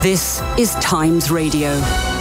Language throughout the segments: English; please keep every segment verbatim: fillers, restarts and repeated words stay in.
This is Times Radio.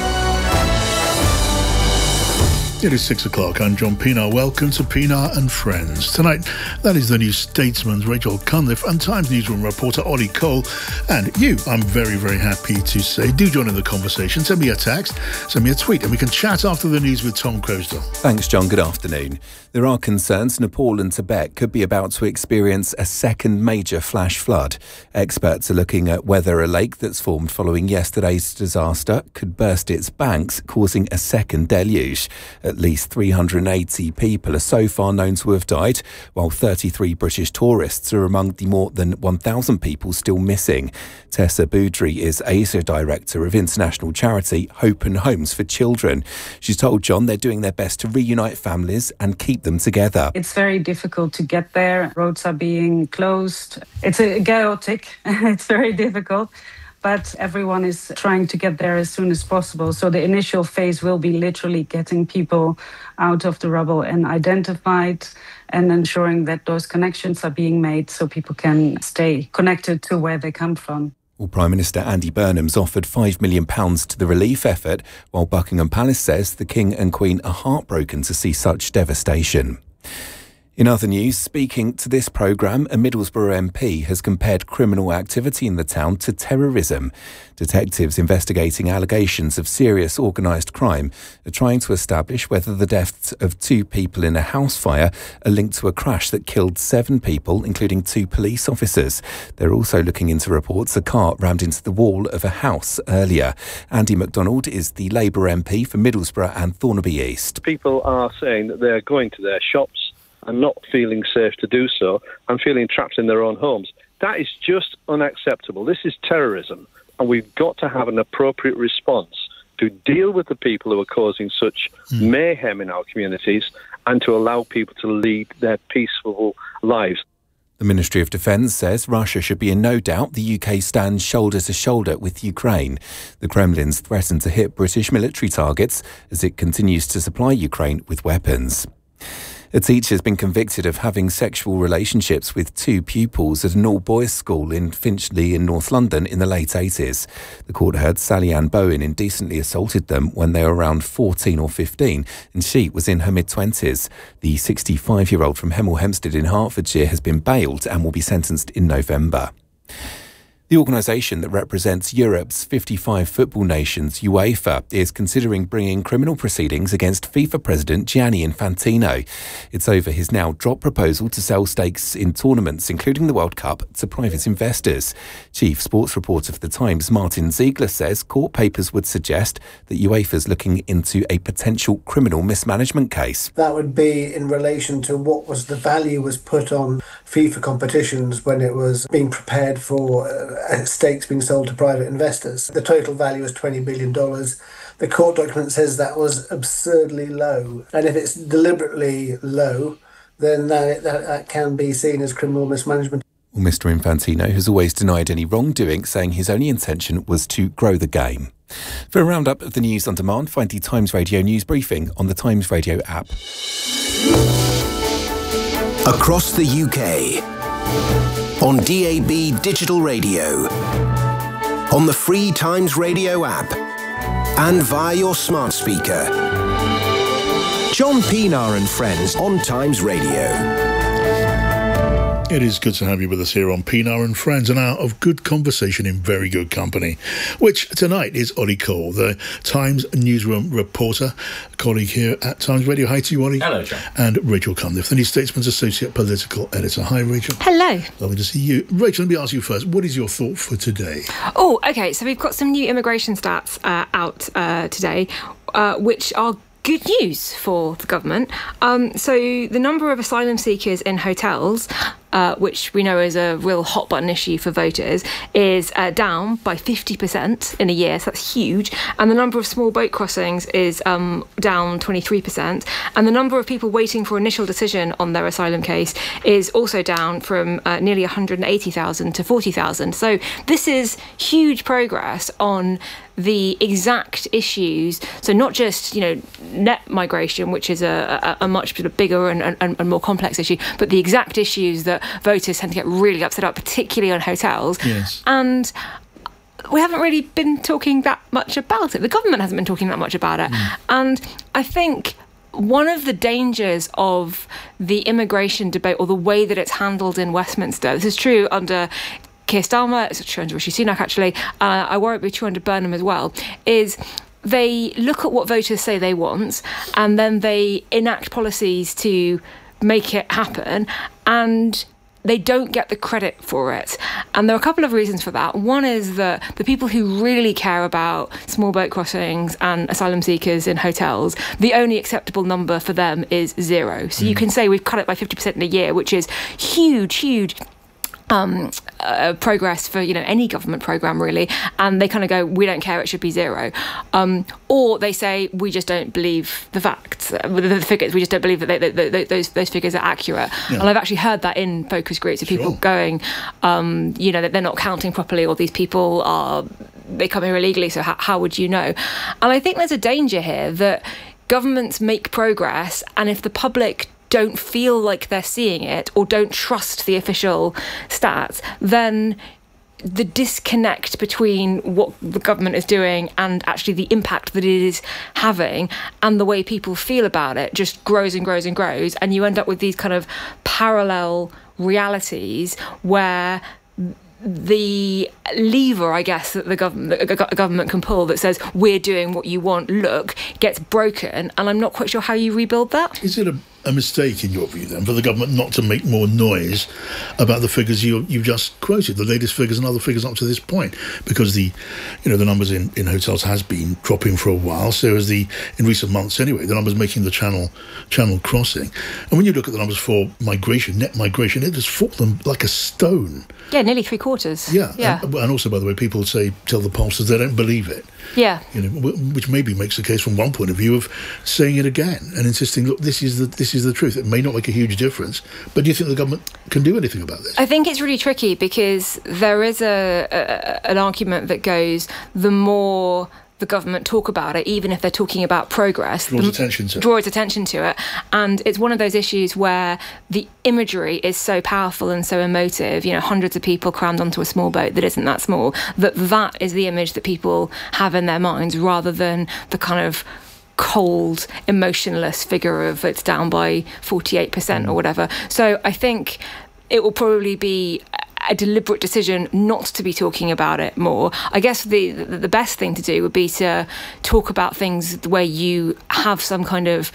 It is six o'clock. I'm John Pienaar. Welcome to Pienaar and Friends. Tonight, that is the New Statesman's Rachel Cunliffe and Times newsroom reporter Ollie Cole. And you, I'm very, very happy to say, do join in the conversation. Send me a text, send me a tweet, and we can chat after the news with Tom Crosdell. Thanks, John. Good afternoon. There are concerns Nepal and Tibet could be about to experience a second major flash flood. Experts are looking at whether a lake that's formed following yesterday's disaster could burst its banks, causing a second deluge. At least three hundred eighty people are so far known to have died, while thirty-three British tourists are among the more than one thousand people still missing. Tessa Boudry is Asia Director of international charity Hope and Homes for Children. She's told John they're doing their best to reunite families and keep them together. It's very difficult to get there. Roads are being closed. It's a chaotic. It's very difficult. But everyone is trying to get there as soon as possible. So the initial phase will be literally getting people out of the rubble and identified and ensuring that those connections are being made so people can stay connected to where they come from. Well, Prime Minister Andy Burnham's offered five million pounds to the relief effort, while Buckingham Palace says the King and Queen are heartbroken to see such devastation. In other news, speaking to this programme, a Middlesbrough M P has compared criminal activity in the town to terrorism. Detectives investigating allegations of serious organised crime are trying to establish whether the deaths of two people in a house fire are linked to a crash that killed seven people, including two police officers. They're also looking into reports a car rammed into the wall of a house earlier. Andy MacDonald is the Labour M P for Middlesbrough and Thornaby East. People are saying that they're going to their shops and not feeling safe to do so and feeling trapped in their own homes. That is just unacceptable. This is terrorism, and we've got to have an appropriate response to deal with the people who are causing such mm. mayhem in our communities and to allow people to lead their peaceful lives. The Ministry of Defence says Russia should be in no doubt the U K stands shoulder to shoulder with Ukraine. The Kremlin's threatened to hit British military targets as it continues to supply Ukraine with weapons. A teacher has been convicted of having sexual relationships with two pupils at an all-boys school in Finchley in North London in the late eighties. The court heard Sally Ann Bowen indecently assaulted them when they were around fourteen or fifteen, and she was in her mid-twenties. The sixty-five-year-old from Hemel Hempstead in Hertfordshire has been bailed and will be sentenced in November. The organisation that represents Europe's fifty-five football nations, UEFA, is considering bringing criminal proceedings against FIFA President Gianni Infantino. It's over his now dropped proposal to sell stakes in tournaments, including the World Cup, to private investors. Chief sports reporter for The Times, Martin Ziegler, says court papers would suggest that UEFA's looking into a potential criminal mismanagement case. That would be in relation to what was the value was put on FIFA competitions when it was being prepared for uh, stakes being sold to private investors. The total value is twenty billion dollars. The court document says that was absurdly low. And if it's deliberately low, then that, that, that can be seen as criminal mismanagement. Well, Mister Infantino has always denied any wrongdoing, saying his only intention was to grow the game. For a roundup of the news on demand, find the Times Radio news briefing on the Times Radio app. Across the U K, on D A B digital radio, on the free Times Radio app, and via your smart speaker. John Pienaar and Friends on Times Radio. It is good to have you with us here on Pienaar and Friends, an hour of good conversation in very good company, which tonight is Ollie Cole, the Times newsroom reporter, colleague here at Times Radio. Hi to you, Ollie. Hello, John. And Rachel Cunliffe, the New Statesman's associate political editor. Hi, Rachel. Hello. Lovely to see you. Rachel, let me ask you first, what is your thought for today? Oh, OK, so we've got some new immigration stats uh, out uh, today, uh, which are good news for the government. Um, so the number of asylum seekers in hotels, uh, which we know is a real hot button issue for voters, is uh, down by fifty percent in a year. So that's huge. And the number of small boat crossings is um, down twenty-three percent. And the number of people waiting for initial decision on their asylum case is also down from uh, nearly one hundred eighty thousand to forty thousand. So this is huge progress on the exact issues, so not just, you know, net migration, which is a, a, a much bigger and, and, and more complex issue, but the exact issues that voters tend to get really upset about, particularly on hotels. Yes. And we haven't really been talking that much about it. The government hasn't been talking that much about it. Mm. And I think one of the dangers of the immigration debate, or the way that it's handled in Westminster, this is true under Keir Starmer, it's true under Rishi Sunak actually, uh, I worry it'll be true under Burnham as well, is they look at what voters say they want and then they enact policies to make it happen, and they don't get the credit for it. And there are a couple of reasons for that. One is that the people who really care about small boat crossings and asylum seekers in hotels, the only acceptable number for them is zero. So mm. you can say we've cut it by fifty percent in a year, which is huge, huge Um, uh, progress for, you know, any government programme really, and they kind of go, we don't care, it should be zero. Um, or they say, we just don't believe the facts, uh, the, the figures, we just don't believe that they, they, they, those those figures are accurate. Yeah. And I've actually heard that in focus groups of people sure. going, um, you know, that they're not counting properly, or these people are, they come here illegally, so how, how would you know? And I think there's a danger here that governments make progress, and if the public don't feel like they're seeing it or don't trust the official stats, then the disconnect between what the government is doing and actually the impact that it is having and the way people feel about it just grows and grows and grows, and you end up with these kind of parallel realities where the lever, I guess, that the government, the government can pull that says we're doing what you want, look, gets broken, and I'm not quite sure how you rebuild that. Is it a, a mistake, in your view, then, for the government not to make more noise about the figures you you just quoted, the latest figures and other figures up to this point? Because the, you know, the numbers in, in hotels has been dropping for a while. So as the in recent months, anyway, the numbers making the channel channel crossing, and when you look at the numbers for migration, net migration, it has fallen like a stone. Yeah, nearly three quarters. Yeah, yeah. And, and also, by the way, people say tell the pollsters they don't believe it. Yeah, you know, which maybe makes the case from one point of view of saying it again and insisting, look, this is the this is the truth. It may not make a huge difference, but do you think the government can do anything about this? I think it's really tricky because there is a, a an argument that goes, the more the government talk about it, even if they're talking about progress, draws attention to it. draws attention to it. And it's one of those issues where the imagery is so powerful and so emotive, you know, hundreds of people crammed onto a small boat that isn't that small, that that is the image that people have in their minds, rather than the kind of cold, emotionless figure of it's down by forty-eight percent or whatever. So I think it will probably be a deliberate decision not to be talking about it more. I guess the the best thing to do would be to talk about things where you have some kind of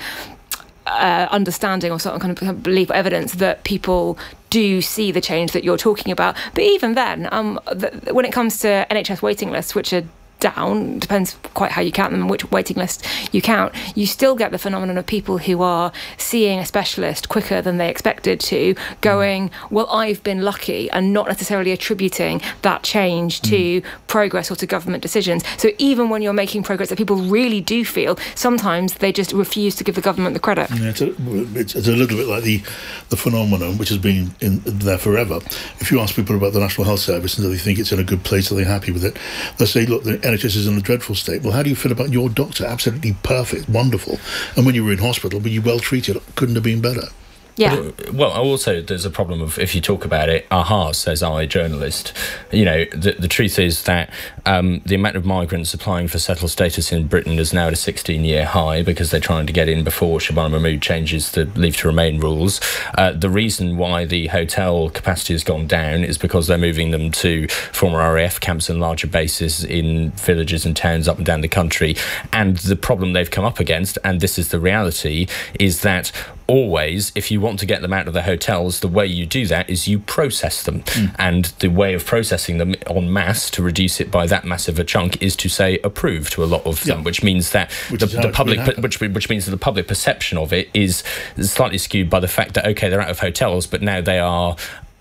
uh, understanding or some kind of belief or evidence that people do see the change that you're talking about. But even then, um, the, when it comes to N H S waiting lists, which are down, depends quite how you count them and which waiting list you count, you still get the phenomenon of people who are seeing a specialist quicker than they expected to, going, well, I've been lucky, and not necessarily attributing that change to mm. progress or to government decisions. So even when you're making progress that people really do feel, sometimes they just refuse to give the government the credit. Yeah, it's, a, it's, it's a little bit like the, the phenomenon which has been in there forever. If you ask people about the National Health Service and do they think it's in a good place, are they happy with it, they'll say, look, the N H S is in a dreadful state. Well, how do you feel about your doctor? Absolutely perfect, wonderful. And when you were in hospital, were you well treated? Couldn't have been better. Yeah. Well, also, there's a problem of, if you talk about it, aha, says I, journalist. You know, the, the truth is that um, the amount of migrants applying for settled status in Britain is now at a sixteen-year high because they're trying to get in before Shabana Mahmood changes the leave to remain rules. Uh, the reason why the hotel capacity has gone down is because they're moving them to former R A F camps and larger bases in villages and towns up and down the country. And the problem they've come up against, and this is the reality, is that always, if you want to get them out of the hotels, the way you do that is you process them. Mm. And the way of processing them en masse to reduce it by that massive a chunk is to say approve to a lot of them, yeah. which means that which the, the public, which which means that the public perception of it is slightly skewed by the fact that, okay, they're out of hotels, but now they are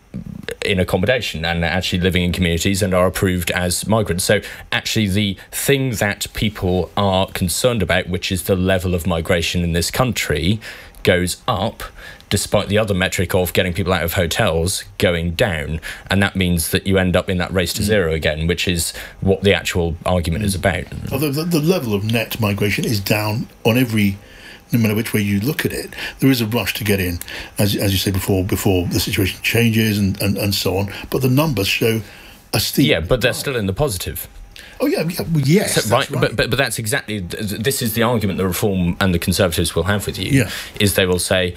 in accommodation and actually living in communities and are approved as migrants. So actually the thing that people are concerned about, which is the level of migration in this country, goes up despite the other metric of getting people out of hotels going down, and that means that you end up in that race to mm. zero again, which is what the actual argument mm. is about. Although the, the level of net migration is down on every, no matter which way you look at it, there is a rush to get in, as as you say before, before the situation changes and, and, and so on. But the numbers show a steep. Yeah, but they're still in the positive. Oh yeah, yeah well, yes, so, right, right. But, but but that's exactly this is the argument the Reform and the Conservatives will have with you. Yeah. Is they will say,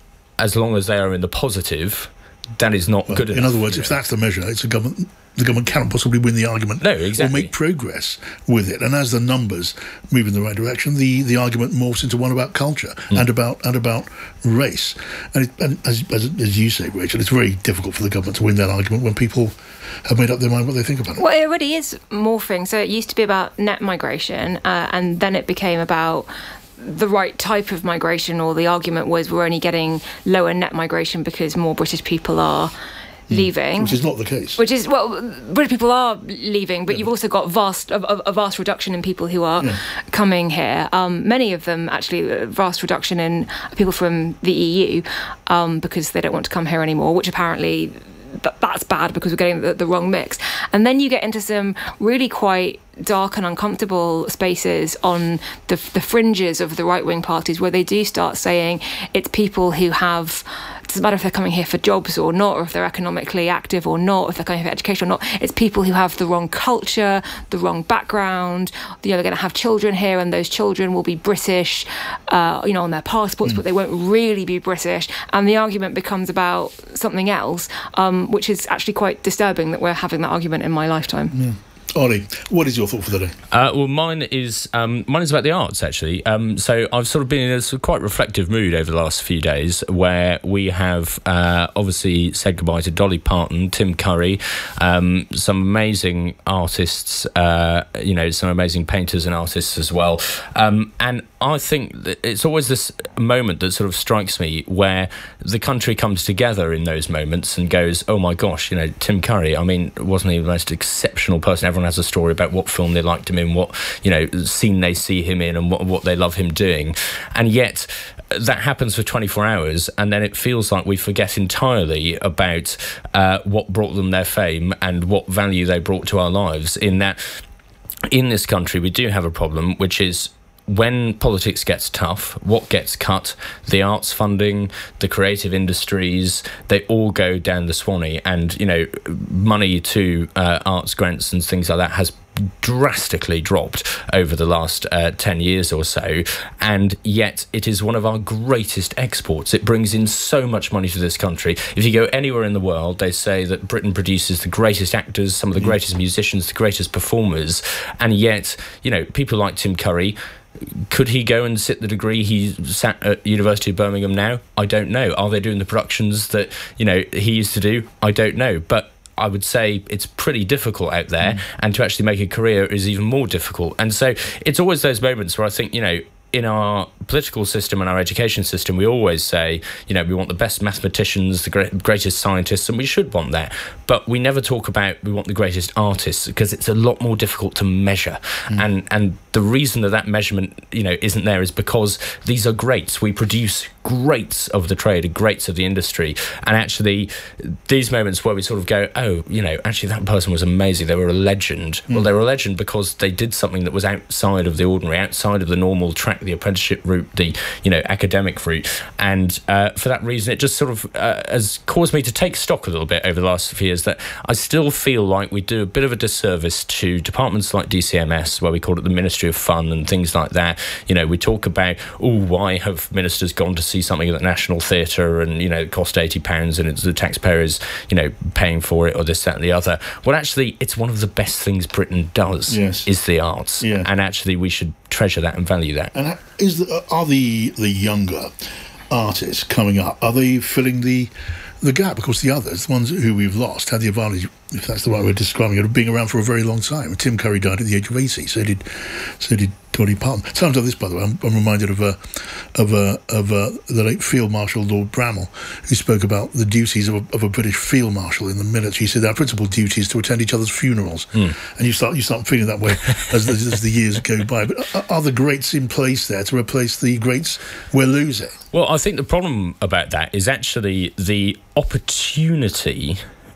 as long as they are in the positive, that is not well, good in enough. In other words, if that's the measure, it's a government. The government cannot possibly win the argument no, exactly. or make progress with it. And as the numbers move in the right direction, the, the argument morphs into one about culture mm. and about and about race. And, it, and as, as as you say, Rachel, it's very difficult for the government to win that argument when people have made up their mind what they think about it. Well, it already is morphing. So it used to be about net migration, uh, and then it became about the right type of migration, or the argument was we're only getting lower net migration because more British people are leaving, which is not the case. Which is well, British people are leaving, but yeah. you've also got vast a, a vast reduction in people who are yeah. coming here. Um, many of them actually a vast reduction in people from the E U um, because they don't want to come here anymore. Which apparently th- that's bad because we're getting the, the wrong mix. And then you get into some really quite dark and uncomfortable spaces on the, the fringes of the right-wing parties where they do start saying it's people who have, it doesn't matter if they're coming here for jobs or not, or if they're economically active or not, if they're coming here for education or not, it's people who have the wrong culture, the wrong background, you know, they're going to have children here and those children will be British, uh, you know, on their passports, mm. but they won't really be British, and the argument becomes about something else, um, which is actually quite disturbing that we're having that argument in my lifetime. Yeah. Ollie, what is your thought for the day? Uh, well, mine is um, mine is about the arts, actually. Um, so I've sort of been in a sort of quite reflective mood over the last few days, where we have uh, obviously said goodbye to Dolly Parton, Tim Curry, um, some amazing artists, uh, you know, some amazing painters and artists as well. Um, and I think that it's always this moment that sort of strikes me where the country comes together in those moments and goes, oh my gosh, you know, Tim Curry, I mean, wasn't he the most exceptional person? Everyone has a story about what film they liked him in, what, you know, scene they see him in, and what, what they love him doing. And yet that happens for twenty-four hours, and then it feels like we forget entirely about uh, what brought them their fame and what value they brought to our lives. In that, in this country, we do have a problem, which is when politics gets tough, what gets cut? The arts funding, the creative industries, they all go down the Swanee. And, you know, money to uh, arts grants and things like that has drastically dropped over the last uh, ten years or so, and yet it is one of our greatest exports. It brings in so much money to this country. If you go anywhere in the world, they say that Britain produces the greatest actors, some of the greatest musicians, the greatest performers, and yet, you know, people like Tim Curry, could he go and sit the degree he sat at University of Birmingham now? I don't know. Are they doing the productions that, you know, he used to do? I don't know. But I would say it's pretty difficult out there, mm. and to actually make a career is even more difficult. And so it's always those moments where I think, you know, in our political system and our education system, we always say, you know, we want the best mathematicians, the great, greatest scientists, and we should want that. But we never talk about we want the greatest artists, because it's a lot more difficult to measure. Mm. And and the reason that that measurement, you know, isn't there is because these are greats. We produce greats of the trade and greats of the industry. And actually, these moments where we sort of go, oh, you know, actually that person was amazing. They were a legend. Mm. Well, they were a legend because they did something that was outside of the ordinary, outside of the normal track, the apprenticeship route, the, you know, academic route. And uh, for that reason, it just sort of uh, has caused me to take stock a little bit over the last few years that I still feel like we do a bit of a disservice to departments like D C M S, where we call it the Ministry of Fun and things like that. You know, we talk about, oh, why have ministers gone to see something at the National Theatre and, you know, it cost eighty pounds and it's the taxpayers, you know, paying for it, or this, that and the other. Well, actually, it's one of the best things Britain does, yes. is the arts. Yeah. And actually, we should treasure that and value that. And is the, are the the younger artists coming up, are they filling the the gap? Because the others, the ones who we've lost, had the advantage, if that's the right way of describing it, of being around for a very long time. Tim Curry died at the age of eighty, so did so did Dolly Parton. Sounds like this, by the way. I'm, I'm reminded of uh, of uh, of uh, the late Field Marshal Lord Bramall, who spoke about the duties of a, of a British Field Marshal in the military. He said our principal duty is to attend each other's funerals, mm. and you start you start feeling that way as, the, as the years go by. But are, are the greats in place there to replace the greats we're losing? Well, I think the problem about that is actually the opportunity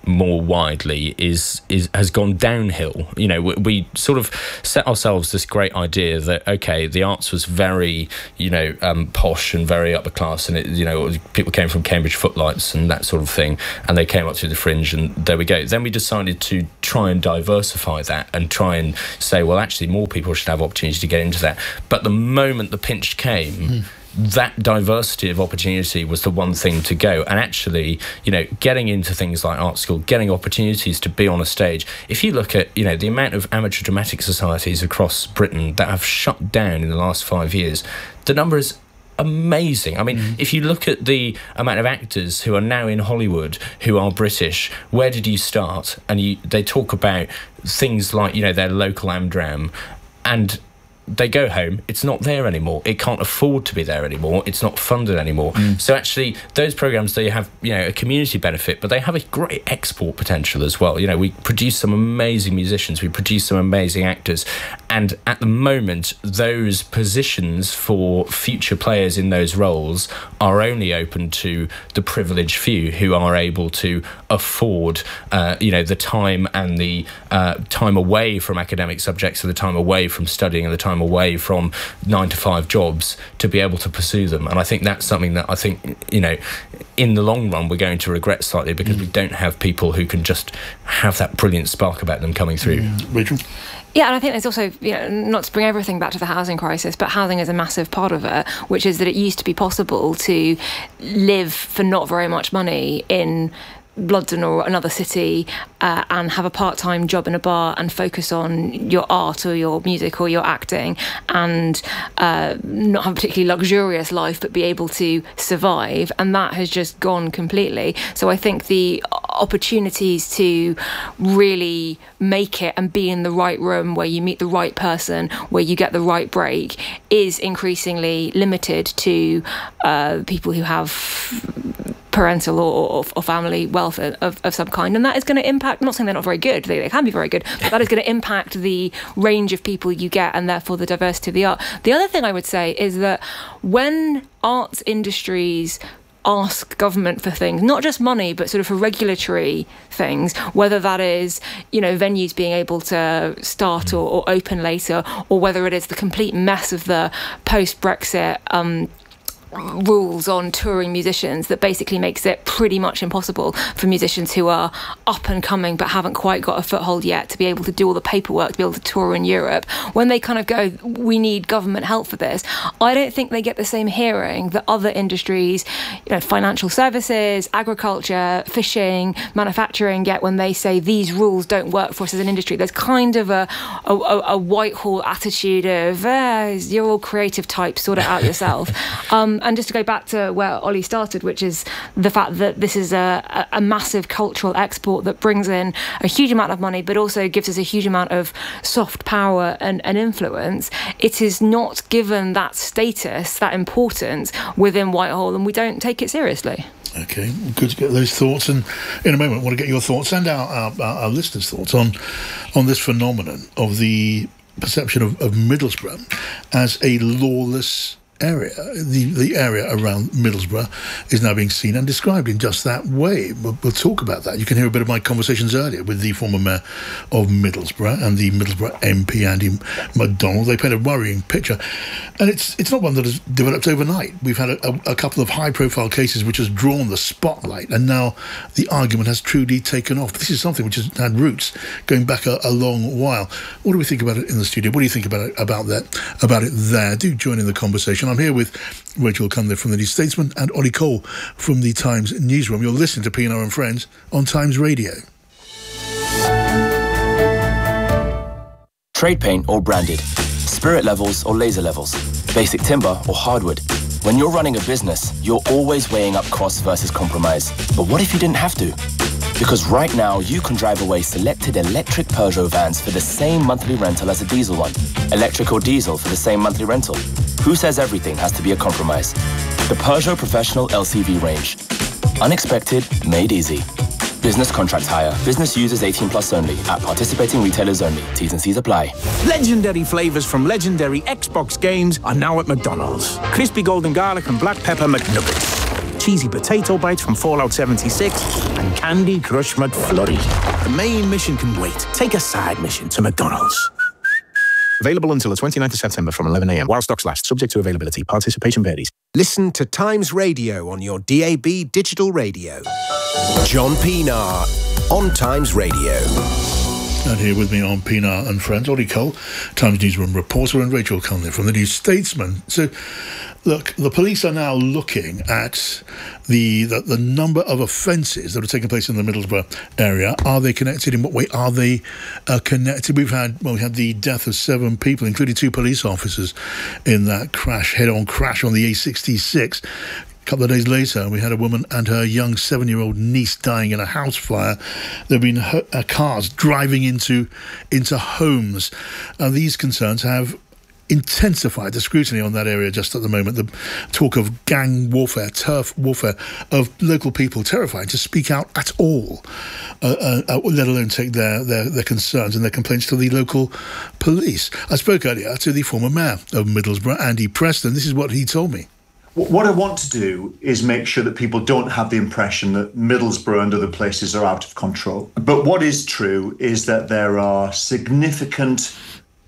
more widely is is has gone downhill. You know, we, we sort of set ourselves this great idea that, okay, the arts was very, you know, um, posh and very upper class, and it, you know, people came from Cambridge footlights and that sort of thing, and they came up through the fringe, and there we go. Then we decided to try and diversify that and try and say, well, actually, more people should have opportunity to get into that. But the moment the pinch came, mm. that diversity of opportunity was the one thing to go. And actually, you know, getting into things like art school, getting opportunities to be on a stage. If you look at, you know, the amount of amateur dramatic societies across Britain that have shut down in the last five years, the number is amazing. I mean, mm. if you look at the amount of actors who are now in Hollywood who are British, where did you start? And you, they talk about things like, you know, their local Amdram, and they go home, it's not there anymore. It can't afford to be there anymore. It's not funded anymore. Mm. So actually, those programs, they have, you know, a community benefit, but they have a great export potential as well. You know, we produce some amazing musicians, we produce some amazing actors, and at the moment, those positions for future players in those roles are only open to the privileged few who are able to afford, uh, you know, the time and the uh, time away from academic subjects, or the time away from studying, and the time away from nine to five jobs to be able to pursue them. And I think that's something that I think, you know, in the long run we're going to regret slightly, because mm. we don't have people who can just have that brilliant spark about them coming through. Mm. Rachel? Yeah, and I think there's also, you know, not to bring everything back to the housing crisis, but housing is a massive part of it, which is that it used to be possible to live for not very much money in London or another city uh, and have a part-time job in a bar and focus on your art or your music or your acting, and uh, not have a particularly luxurious life but be able to survive, and that has just gone completely. So I think the opportunities to really make it and be in the right room where you meet the right person, where you get the right break, is increasingly limited to uh, people who have parental or, or family wealth of, of some kind, and that is going to impact, I'm not saying they're not very good, they, they can be very good, but that is going to impact the range of people you get, and therefore the diversity of the art. The other thing I would say is that when arts industries ask government for things, not just money, but sort of for regulatory things, whether that is, you know, venues being able to start or, or open later, or whether it is the complete mess of the post-Brexit um rules on touring musicians that basically makes it pretty much impossible for musicians who are up and coming but haven't quite got a foothold yet to be able to do all the paperwork to be able to tour in Europe. When they kind of go, we need government help for this, I don't think they get the same hearing that other industries, you know, financial services, agriculture, fishing, manufacturing get when they say these rules don't work for us as an industry. There's kind of a, a, a Whitehall attitude of, eh, you're all creative types, sort it out yourself. um, And just to go back to where Ollie started, which is the fact that this is a, a massive cultural export that brings in a huge amount of money, but also gives us a huge amount of soft power and, and influence. It is not given that status, that importance within Whitehall, and we don't take it seriously. Okay, good to get those thoughts, and in a moment I want to get your thoughts and our, our, our listeners' thoughts on on this phenomenon of the perception of, of Middlesbrough as a lawless area. The the area around Middlesbrough is now being seen and described in just that way. We'll, we'll talk about that. You can hear a bit of my conversations earlier with the former mayor of Middlesbrough and the Middlesbrough M P, Andy MacDonald. They paint a worrying picture, and it's it's not one that has developed overnight. We've had a, a, a couple of high-profile cases which has drawn the spotlight, and now the argument has truly taken off. This is something which has had roots going back a, a long while. What do we think about it in the studio? What do you think about it, about that, about it there? Do join in the conversation. I'm here with Rachel Cunliffe from the New Statesman and Ollie Cole from the Times newsroom. You're listening to P and R and Friends on Times Radio. Trade paint or branded, spirit levels or laser levels, basic timber or hardwood. When you're running a business, you're always weighing up costs versus compromise. But what if you didn't have to? Because right now, you can drive away selected electric Peugeot vans for the same monthly rental as a diesel one. Electric or diesel for the same monthly rental. Who says everything has to be a compromise? The Peugeot Professional L C V range. Unexpected, made easy. Business contract hire. Business users eighteen plus only. At participating retailers only. T's and C's apply. Legendary flavours from legendary Xbox games are now at McDonald's. Crispy golden garlic and black pepper McNuggets. cheesy potato bites from Fallout seventy-six, and Candy Crush McFlurry. The main mission can wait. Take a side mission to McDonald's. Available until the twenty-ninth of September from eleven a m while stocks last, subject to availability. Participation varies. Listen to Times Radio on your D A B digital radio. John Pienaar on Times Radio. And here with me on Pienaar and Friends, Ollie Cole, Times Newsroom reporter, and Rachel Cunliffe from the New Statesman. So, look, the police are now looking at the, the the number of offences that are taking place in the Middlesbrough area. Are they connected? In what way are they uh, connected? We've had, well, we had the death of seven people, including two police officers, in that crash, head-on crash on the A sixty-six. A couple of days later, we had a woman and her young seven-year-old niece dying in a house fire. There have been uh, cars driving into into homes. Uh, these concerns have intensified the scrutiny on that area just at the moment. The talk of gang warfare, turf warfare, of local people terrified to speak out at all, uh, uh, uh, let alone take their, their, their concerns and their complaints to the local police. I spoke earlier to the former mayor of Middlesbrough, Andy Preston. This is what he told me. What I want to do is make sure that people don't have the impression that Middlesbrough and other places are out of control. But what is true is that there are significant,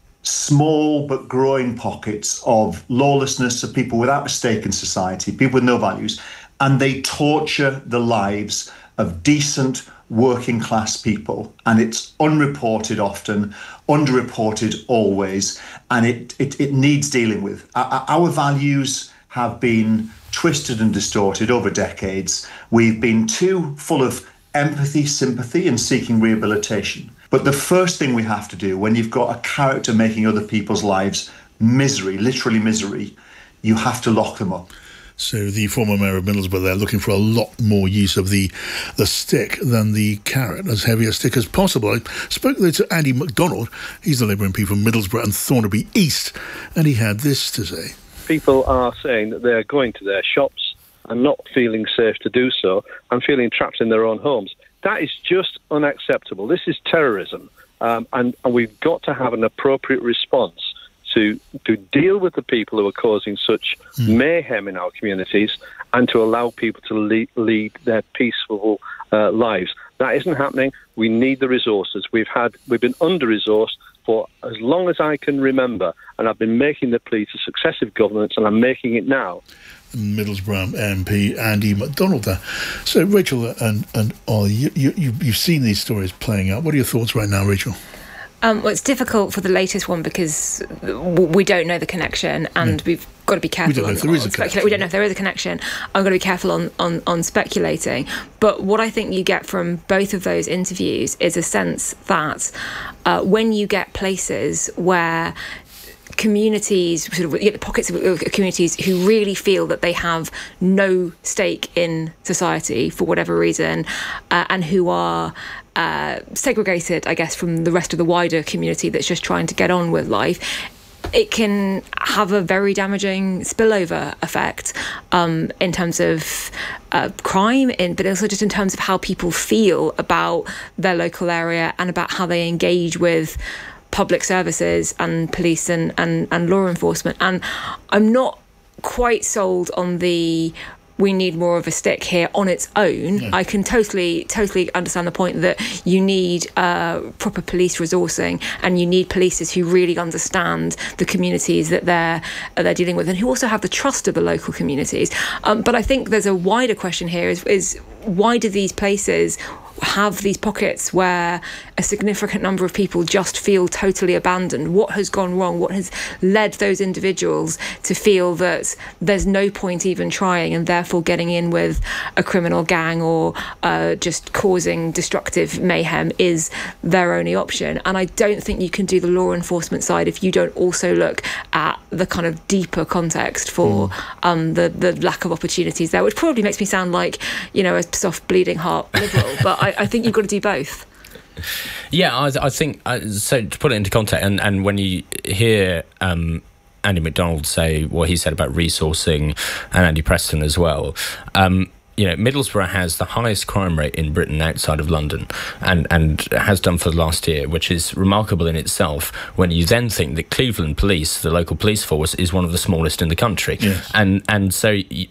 small but growing pockets of lawlessness, of people without a stake in society, people with no values, and they torture the lives of decent, working class people. And it's unreported often, underreported always, and it, it, it needs dealing with. Our, our values have been twisted and distorted over decades. We've been too full of empathy, sympathy, and seeking rehabilitation. But the first thing we have to do when you've got a character making other people's lives misery, literally misery, you have to lock them up. So the former mayor of Middlesbrough there looking for a lot more use of the the stick than the carrot, as heavy a stick as possible. I spoke though to Andy MacDonald. He's the Labour M P from Middlesbrough and Thornaby East, and he had this to say. People are saying that they're going to their shops and not feeling safe to do so and feeling trapped in their own homes. That is just unacceptable. This is terrorism, um, and, and we've got to have an appropriate response to to deal with the people who are causing such mm. mayhem in our communities and to allow people to lead, lead their peaceful uh, lives. That isn't happening. We need the resources. We've had we've been under-resourced for as long as I can remember, and I've been making the plea to successive governments, and I'm making it now. Middlesbrough M P Andy MacDonald there. So, Rachel and, and Ollie, you, you, you've seen these stories playing out. What are your thoughts right now, Rachel? Um, well, it's difficult for the latest one because we don't know the connection, and yeah. we've got to be careful. We don't know on, if there is a specula- connection. We don't know if there is a connection. I'm going to be careful on, on, on speculating. But what I think you get from both of those interviews is a sense that uh, when you get places where communities, sort of, you get the pockets of communities who really feel that they have no stake in society for whatever reason, uh, and who are uh, segregated, I guess, from the rest of the wider community that's just trying to get on with life, it can have a very damaging spillover effect um, in terms of uh, crime, in, but also just in terms of how people feel about their local area and about how they engage with public services and police and, and, and law enforcement. And I'm not quite sold on the we need more of a stick here on its own. Yeah. I can totally, totally understand the point that you need uh, proper police resourcing, and you need policers who really understand the communities that they're uh, they're dealing with, and who also have the trust of the local communities. Um, but I think there's a wider question here: is, is why do these places have these pockets where a significant number of people just feel totally abandoned? What has gone wrong? What has led those individuals to feel that there's no point even trying, and therefore getting in with a criminal gang or uh, just causing destructive mayhem is their only option? And I don't think you can do the law enforcement side if you don't also look at the kind of deeper context for mm. um, the, the lack of opportunities there, which probably makes me sound like, you know, a soft bleeding heart liberal, but I, I think you've got to do both. Yeah, I, I think, uh, so to put it into context, and, and when you hear um, Andy MacDonald say what he said about resourcing, and Andy Preston as well, um, you know, Middlesbrough has the highest crime rate in Britain outside of London, and, and has done for the last year, which is remarkable in itself when you then think that Cleveland Police, the local police force, is one of the smallest in the country. Yes. And, and so that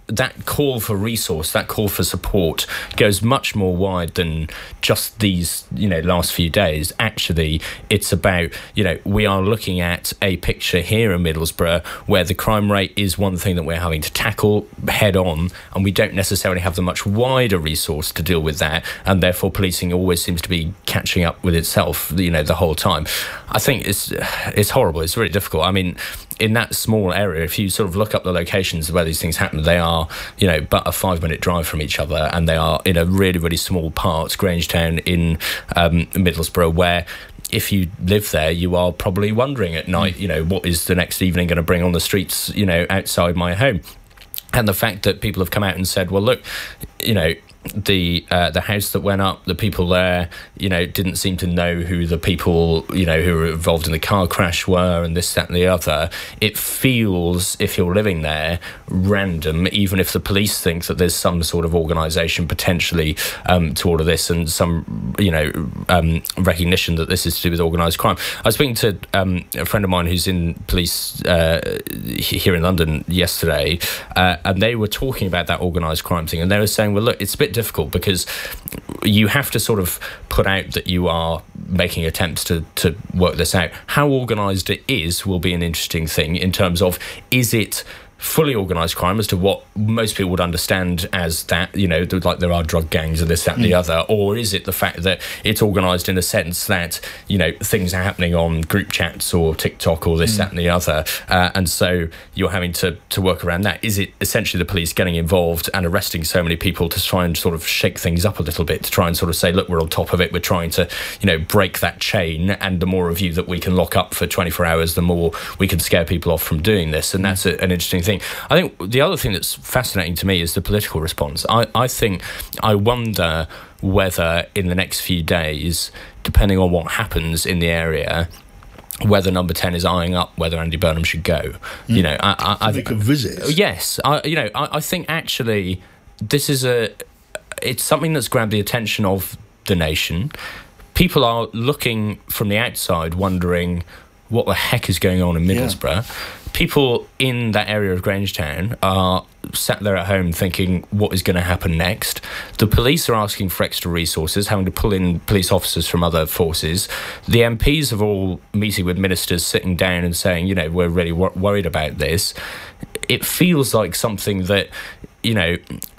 that call for resource, that call for support goes much more wide than just these, you know, last few days. Actually, it's about, you know, we are looking at a picture here in Middlesbrough where the crime rate is one thing that we're having to tackle head on, and we don't necessarily have the much wider resource to deal with that, and therefore policing always seems to be catching up with itself, you know, the whole time. I think it's it's horrible. It's really difficult. I mean, in that small area, if you sort of look up the locations where these things happen, they are, you know, but a five minute drive from each other, and they are in a really, really small part, Grangetown in um, Middlesbrough, where if you live there, you are probably wondering at night, you know, what is the next evening going to bring on the streets, you know, outside my home. And the fact that people have come out and said, well, look, you know, the uh, the house that went up, the people there, you know, didn't seem to know who the people, you know, who were involved in the car crash were, and this, that and the other. It feels, if you're living there, random, even if the police think that there's some sort of organisation potentially um, to all of this, and some, you know, um, recognition that this is to do with organised crime. I was speaking to um, a friend of mine who's in police uh, here in London yesterday, uh, and they were talking about that organised crime thing, and they were saying, well, look, it's a bit difficult because you have to sort of put out that you are making attempts to, to work this out. How organised it is will be an interesting thing in terms of, is it fully organised crime as to what most people would understand as that, you know, like there are drug gangs and this, that and the other, or is it the fact that it's organised in a sense that, you know, things are happening on group chats or TikTok or this, mm. that and the other, uh, and so you're having to, to work around that? Is it essentially the police getting involved and arresting so many people to try and sort of shake things up a little bit, to try and sort of say, look, we're on top of it, we're trying to, you know, break that chain, and the more of you that we can lock up for twenty-four hours, the more we can scare people off from doing this, and that's a, an interesting thing. I think the other thing that's fascinating to me is the political response. I, I think, I wonder whether in the next few days, depending on what happens in the area, whether Number ten is eyeing up whether Andy Burnham should go. Mm. You know, I, I, I think a visit. Yes, I, you know, I, I think actually this is a, it's something that's grabbed the attention of the nation. People are looking from the outside, wondering what the heck is going on in Middlesbrough. Yeah. People in that area of Grangetown are sat there at home thinking, what is going to happen next? The police are asking for extra resources, having to pull in police officers from other forces. The M Ps are all meeting with ministers, sitting down and saying, you know, we're really wor- worried about this. It feels like something that, you know,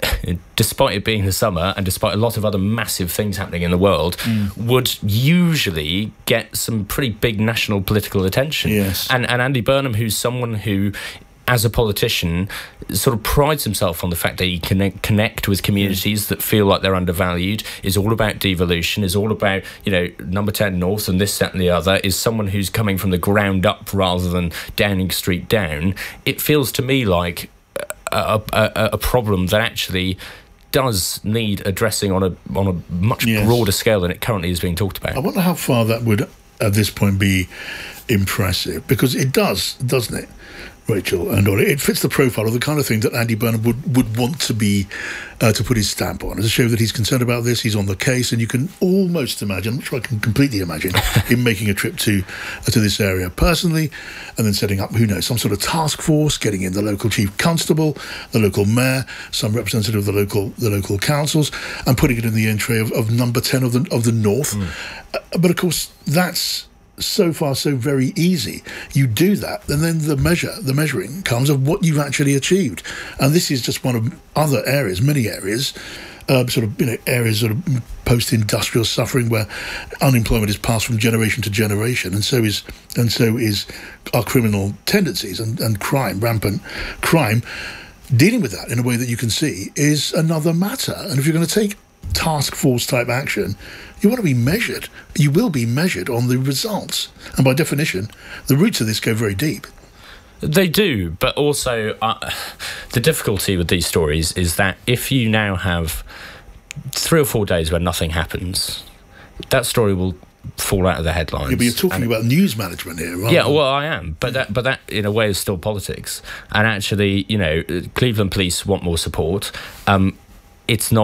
despite it being the summer and despite a lot of other massive things happening in the world, mm. would usually get some pretty big national political attention. Yes. And, and Andy Burnham, who's someone who, as a politician, sort of prides himself on the fact that he can connect with communities mm. that feel like they're undervalued, is all about devolution, is all about, you know, Number ten North and this, that and the other, is someone who's coming from the ground up rather than Downing Street down. It feels to me like a, a, a problem that actually does need addressing on a on a much yes. broader scale than it currently is being talked about. I wonder how far that would, at this point, be impressive, because it does, doesn't it, Rachel and Ollie? It fits the profile of the kind of thing that Andy Burnham would, would want to be, uh, to put his stamp on. It's a show that he's concerned about this, he's on the case, and you can almost imagine, I'm not sure I can completely imagine, him making a trip to uh, to this area personally, and then setting up, who knows, some sort of task force, getting in the local chief constable, the local mayor, some representative of the local the local councils, and putting it in the entry of, of Number ten of the, of the North. Mm. Uh, but of course, that's so far so very easy. You do that, and then the measure, the measuring comes of what you've actually achieved. And this is just one of other areas, many areas, uh, sort of, you know, areas of post-industrial suffering where unemployment is passed from generation to generation, and so is and so is our criminal tendencies and, and crime, rampant crime. Dealing with that in a way that you can see is another matter. And if you're going to take task force type action, you want to be measured. You will be measured on the results. And by definition, the roots of this go very deep. They do, but also uh, the difficulty with these stories is that if you now have three or four days where nothing happens, that story will fall out of the headlines. Yeah, but you're talking and, about news management here, right? Yeah, well, I am, but that, but that in a way is still politics. And actually, you know, Cleveland police want more support. Um, it's not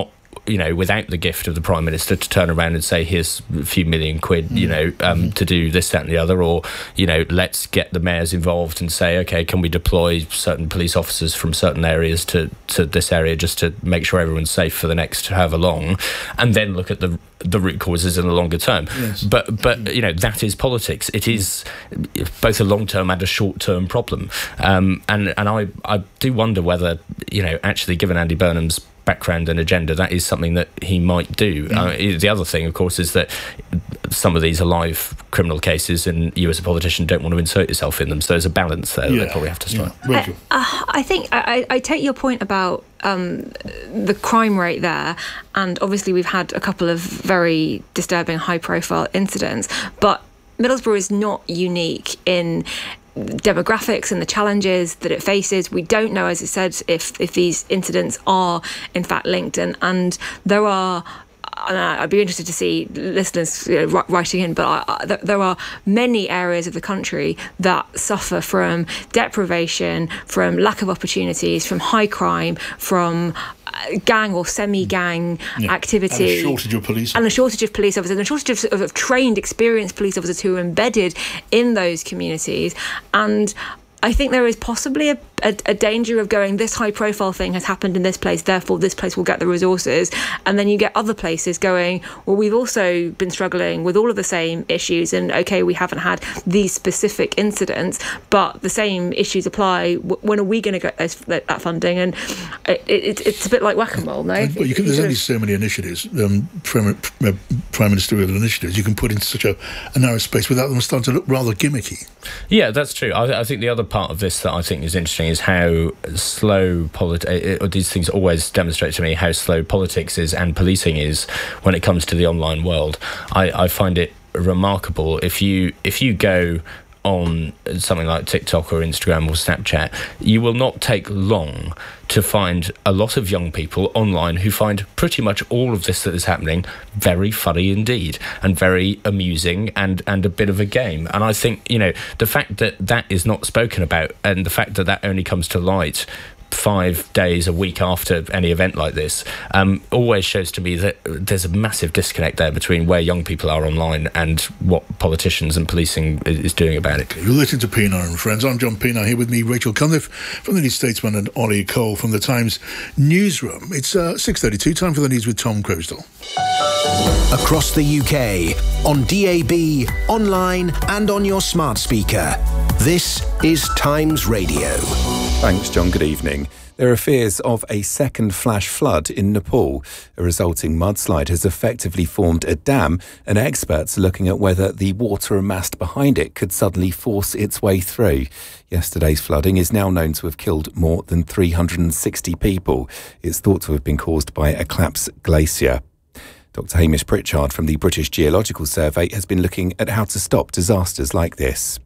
you know, without the gift of the Prime Minister to turn around and say, here's a few million quid, you know, um, mm-hmm. to do this, that and the other, or, you know, let's get the mayors involved and say, OK, can we deploy certain police officers from certain areas to, to this area just to make sure everyone's safe for the next however long, and then look at the the root causes in the longer term. Yes. But, but you know, that is politics. It is both a long-term and a short-term problem. Um, and and I, I do wonder whether, you know, actually, given Andy Burnham's background and agenda, that is something that he might do. Mm. Uh, the other thing, of course, is that some of these are live criminal cases and you as a politician don't want to insert yourself in them. So there's a balance there yeah. that they probably have to strike. Yeah. I, uh, I think I, I take your point about um, the crime rate there, and obviously we've had a couple of very disturbing high-profile incidents, but Middlesbrough is not unique in demographics and the challenges that it faces. We don't know, as I said, if if these incidents are in fact linked, and and there are, and I'd be interested to see listeners, you know, writing in, but I, I, there are many areas of the country that suffer from deprivation, from lack of opportunities, from high crime, from gang or semi-gang yeah. activity. And a shortage of police officers. And a shortage of police officers, and a shortage of, of trained, experienced police officers who are embedded in those communities. And I think there is possibly a, a, a danger of going, this high-profile thing has happened in this place, therefore this place will get the resources. And then you get other places going, well, we've also been struggling with all of the same issues, and OK, we haven't had these specific incidents, but the same issues apply. When are we going to get those, that funding? And it, it, it's a bit like whack-a-mole, no? Well, you can, there's only so many initiatives, um, Prime, Prime Ministerial initiatives, you can put into such a, a narrow space without them starting to look rather gimmicky. Yeah, that's true. I, I think the other part of this that I think is interesting is how slow politics, these things always demonstrate to me how slow politics is and policing is when it comes to the online world. I, I find it remarkable. If you if you go on something like TikTok or Instagram or Snapchat, you will not take long to find a lot of young people online who find pretty much all of this that is happening very funny indeed, and very amusing, and, and a bit of a game. And I think, you know, the fact that that is not spoken about, and the fact that that only comes to light five days, a week after any event like this, um, always shows to me that there's a massive disconnect there between where young people are online and what politicians and policing is doing about it. You're listening to Pienaar and Friends. I'm John Pienaar, here with me, Rachel Cunliffe from the New Statesman and Ollie Cole from the Times newsroom. It's uh, six thirty-two, time for the news with Tom Crosdell. Across the U K, on D A B, online and on your smart speaker. This is Times Radio. Thanks, John. Good evening. There are fears of a second flash flood in Nepal. A resulting mudslide has effectively formed a dam, and experts are looking at whether the water amassed behind it could suddenly force its way through. Yesterday's flooding is now known to have killed more than three hundred sixty people. It's thought to have been caused by a collapsed glacier. Doctor Hamish Pritchard from the British Geological Survey has been looking at how to stop disasters like this.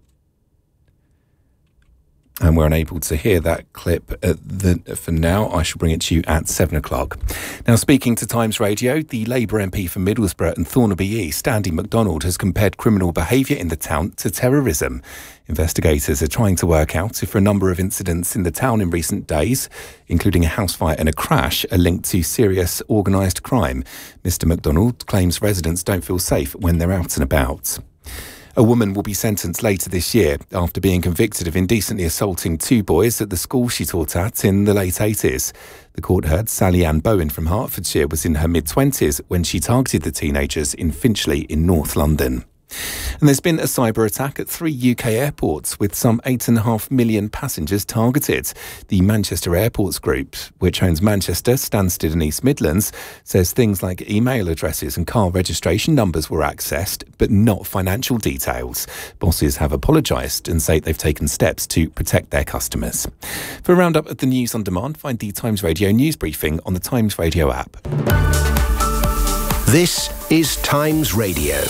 And we're unable to hear that clip at the, for now. I shall bring it to you at seven o'clock. Now, speaking to Times Radio, the Labour M P for Middlesbrough and Thornaby East, Andy MacDonald, has compared criminal behaviour in the town to terrorism. Investigators are trying to work out if a number of incidents in the town in recent days, including a house fire and a crash, are linked to serious organised crime. Mr MacDonald claims residents don't feel safe when they're out and about. A woman will be sentenced later this year after being convicted of indecently assaulting two boys at the school she taught at in the late eighties. The court heard Sally Ann Bowen from Hertfordshire was in her mid-twenties when she targeted the teenagers in Finchley in North London. And there's been a cyber attack at three U K airports with some eight and a half million passengers targeted. The Manchester Airports Group, which owns Manchester, Stansted and East Midlands, says things like email addresses and car registration numbers were accessed, but not financial details. Bosses have apologised and say they've taken steps to protect their customers. For a roundup of the news on demand, find the Times Radio news briefing on the Times Radio app. This is Times Radio.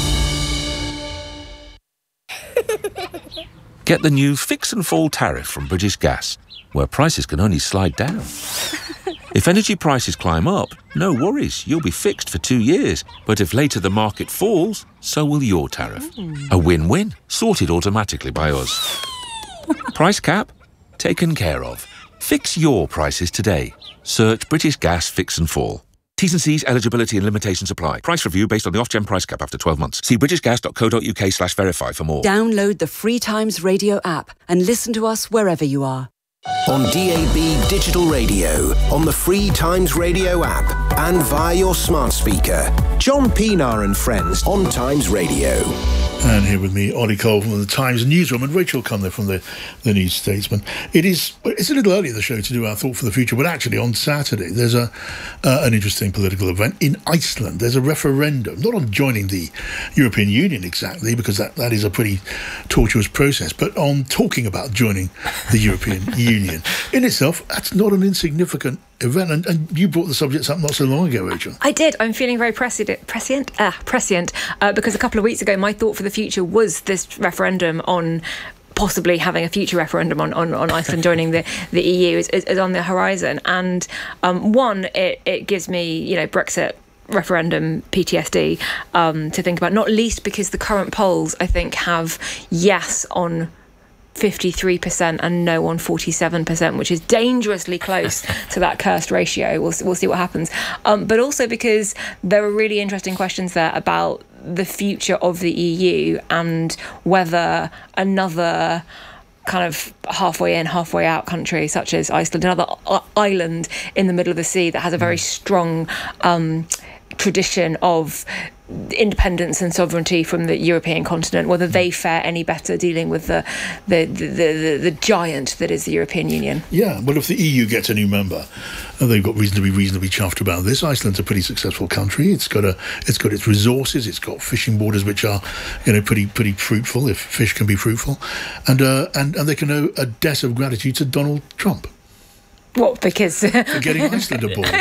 Get the new Fix and Fall tariff from British Gas, where prices can only slide down. If energy prices climb up, no worries, you'll be fixed for two years. But if later the market falls, so will your tariff. Mm. A win-win, sorted automatically by us. Price cap? Taken care of. Fix your prices today. Search British Gas Fix and Fall. T's and C's, eligibility and limitations apply. Price review based on the Ofgem price cap after twelve months. See britishgas.co.uk slash verify for more. Download the Free Times Radio app and listen to us wherever you are. On D A B Digital Radio, on the Free Times Radio app, and via your smart speaker. John Pienaar and Friends on Times Radio. And here with me, Ollie Cole from the Times newsroom and Rachel Cunliffe from the, the New Statesman. It is, it's a little early in the show to do our Thought for the Future, but actually on Saturday there's a uh, an interesting political event in Iceland. There's a referendum, not on joining the European Union exactly, because that, that is a pretty tortuous process, but on talking about joining the European Union. In itself, that's not an insignificant event, and, and you brought the subjects up not so long ago, Rachel. I did. I'm feeling very prescient, prescient, uh, prescient uh, because a couple of weeks ago my thought for the future was this referendum on possibly having a future referendum on, on, on Iceland joining the, the E U is, is, is on the horizon. And um, one, it, it gives me, you know, Brexit referendum P T S D um, to think about, not least because the current polls, I think, have yes on fifty-three percent and no on forty-seven percent, which is dangerously close to that cursed ratio. We'll, we'll see what happens. Um, but also because there are really interesting questions there about the future of the E U and whether another kind of halfway in, halfway out country such as Iceland, another island in the middle of the sea that has a very strong um, tradition of independence and sovereignty from the European continent, whether they fare any better dealing with the the, the, the, the giant that is the European Union. Yeah, well, if the E U gets a new member, and they've got reason to be reasonably chuffed about this. Iceland's a pretty successful country. It's got a, it's got its resources. It's got fishing borders which are, you know, pretty pretty fruitful, if fish can be fruitful, and uh, and and they can owe a debt of gratitude to Donald Trump. What, because... for getting Iceland aboard.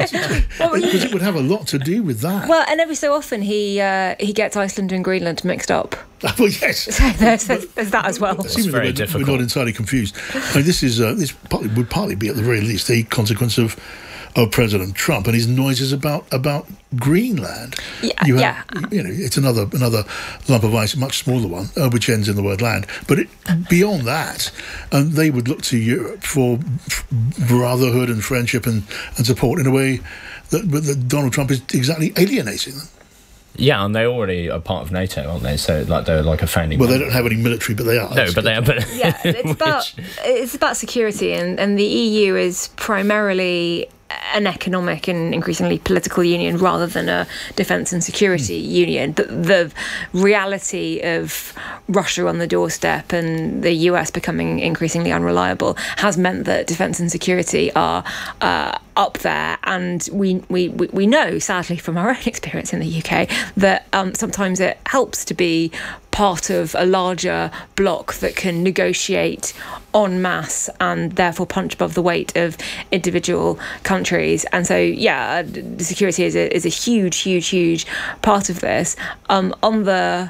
Because it would have a lot to do with that. Well, and every so often he uh, he gets Iceland and Greenland mixed up. Well, yes. So there's, there's that as well. It's very we're, difficult. We're not entirely confused. I mean, this is uh, this partly, would partly be, at the very least, a consequence of of President Trump and his noises about about Greenland. Yeah, you have, yeah. You know, it's another another lump of ice, a much smaller one, uh, which ends in the word land. But it, beyond that, um, they would look to Europe for brotherhood and friendship and, and support in a way that, that Donald Trump is exactly alienating them. Yeah, and they already are part of NATO, aren't they? So, like, they're like a founding. Well, member. They don't have any military, but they are. No, but they are. But yeah, it's about it's about security, and, and the E U is primarily an economic and increasingly political union rather than a defence and security mm. union. But the reality of Russia on the doorstep and the U S becoming increasingly unreliable has meant that defence and security are uh, up there. And we, we, we know, sadly, from our own experience in the U K, that um, sometimes it helps to be part of a larger bloc that can negotiate en masse and therefore punch above the weight of individual countries. And so, yeah, security is a, is a huge, huge, huge part of this. Um, on the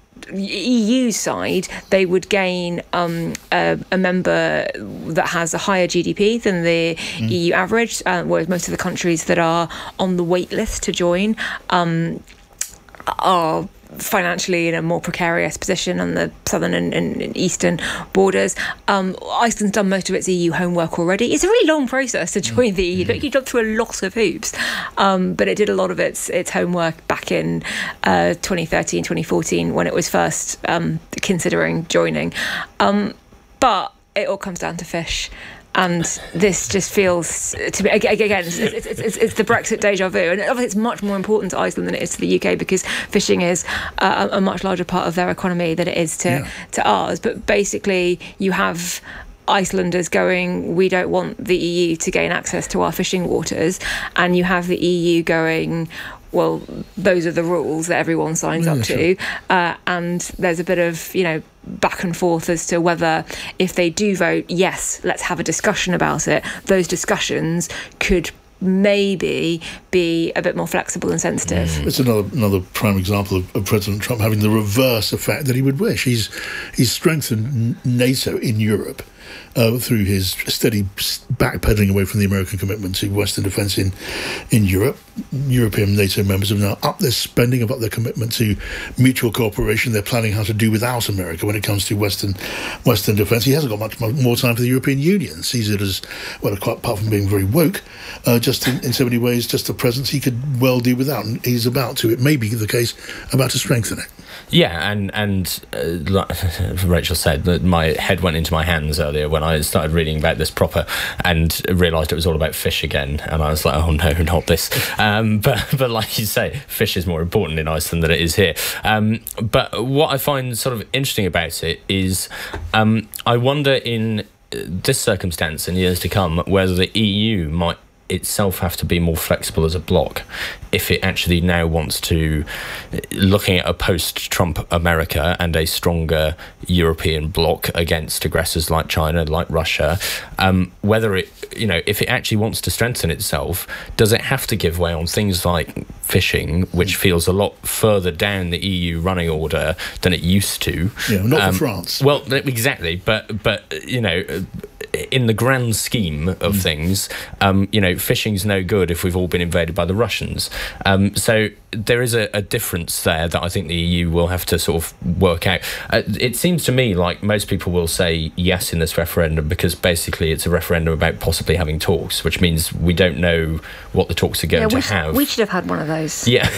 E U side, they would gain um, a, a member that has a higher G D P than the mm. E U average, uh, whereas most of the countries that are on the wait list to join um, are financially in a more precarious position on the southern and, and, and eastern borders. Um, Iceland's done most of its E U homework already. It's a really long process to join the E U. Mm-hmm. You jump through a lot of hoops, um, but it did a lot of its its homework back in uh, twenty thirteen, twenty fourteen when it was first um, considering joining. Um, but it all comes down to fish. And this just feels, to me, again, it's, it's, it's, it's the Brexit deja vu. And obviously it's much more important to Iceland than it is to the U K because fishing is uh, a much larger part of their economy than it is to, yeah. to ours. But basically you have Icelanders going, we don't want the E U to gain access to our fishing waters. And you have the E U going, well, those are the rules that everyone signs yeah, up to. Sure. Uh, and there's a bit of, you know, back and forth as to whether if they do vote, yes, let's have a discussion about it. Those discussions could maybe be a bit more flexible and sensitive. Mm. It's another another prime example of, of President Trump having the reverse effect that he would wish. He's he's strengthened NATO in Europe. uh, through his steady backpedaling away from the American commitment to Western defence in, in Europe. European NATO members have now upped their spending, have upped their commitment to mutual cooperation. They're planning how to do without America when it comes to Western Western defence. He hasn't got much more time for the European Union. Sees it as, well, quite apart from being very woke, uh, just in, in so many ways, just a presence he could well do without. And he's about to, it may be the case, about to strengthen it. Yeah, and and uh, like Rachel said, that my head went into my hands earlier when I started reading about this proper and realised it was all about fish again, and I was like, oh no, not this. Um, but but like you say, fish is more important in Iceland than it is here. Um, but what I find sort of interesting about it is, um, I wonder in this circumstance in years to come whether the E U might itself have to be more flexible as a bloc if it actually now wants to, looking at a post-Trump America and a stronger European bloc against aggressors like China, like Russia, um, whether it, you know, if it actually wants to strengthen itself, does it have to give way on things like fishing, which feels a lot further down the E U running order than it used to? Yeah, not um, for France. Well, exactly, but, but you know, in the grand scheme of mm. things, um, you know, fishing's no good if we've all been invaded by the Russians. Um, so there is a, a difference there that I think the E U will have to sort of work out. Uh, it seems to me like most people will say yes in this referendum because basically it's a referendum about possibly having talks, which means we don't know what the talks are going yeah, to we have. Sh- we should have had one of those. Yeah,